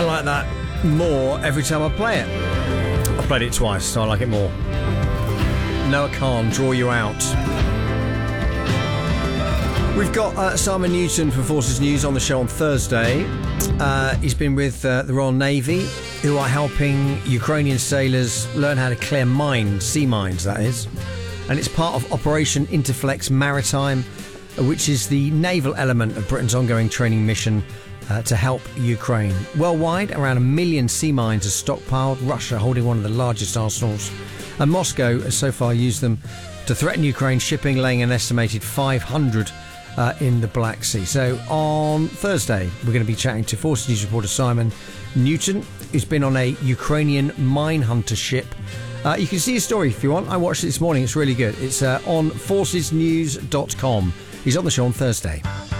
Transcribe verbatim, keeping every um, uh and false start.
I like that more every time I play it. I played it twice, so I like it more. Noah Kahan, Draw You Out. We've got uh, Simon Newton from Forces News on the show on Thursday. Uh, he's been with uh, the Royal Navy, who are helping Ukrainian sailors learn how to clear mines, sea mines that is. And it's part of Operation Interflex Maritime, which is the naval element of Britain's ongoing training mission uh, to help Ukraine. Worldwide, around a million sea mines are stockpiled, Russia holding one of the largest arsenals. And Moscow has so far used them to threaten Ukraine's shipping, laying an estimated five hundred uh, in the Black Sea. So on Thursday, we're going to be chatting to Forces News reporter Simon Newton, who's been on a Ukrainian mine hunter ship. Uh, you can see his story if you want. I watched it this morning. It's really good. It's uh, on forces news dot com. He's on the show on Thursday.